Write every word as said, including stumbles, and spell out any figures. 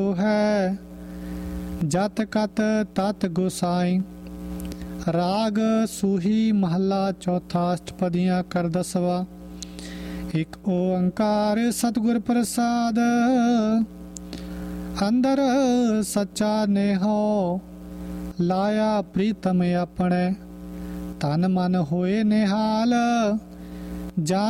ਹੈ ਜਤ ਕਤ ਤਤ ਗੁਸਾਈ। ਰਾਗ ਸੂਹੀ ਮਹੱਲਾ ਚੌਥਾ ਅਸ਼ਟਪਦੀਆਂ ਕਰ ਦਸਵਾ। ਇੱਕ ਓੰਕਾਰ ਸਤਿਗੁਰ ਪ੍ਰਸਾਦ ਅੰਦਰ ਸੱਚਾ ਨੇਹੋ। ਲਾਇਆ ਪ੍ਰੀਤਮ ਆਪਣੇ ਤਨ ਮਨ ਹੋਏ ਨਿਹਾਲ। ਜਾ